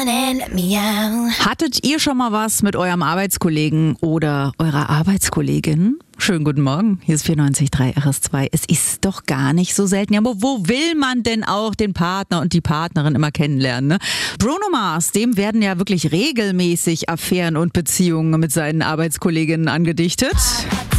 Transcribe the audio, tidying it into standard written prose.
Hattet ihr schon mal was mit eurem Arbeitskollegen oder eurer Arbeitskollegin? Schönen guten Morgen, hier ist 94.3 RS2. Es ist doch gar nicht so selten. Ja, aber wo will man denn auch den Partner und die Partnerin immer kennenlernen? Ne? Bruno Mars, dem werden ja wirklich regelmäßig Affären und Beziehungen mit seinen Arbeitskolleginnen angedichtet.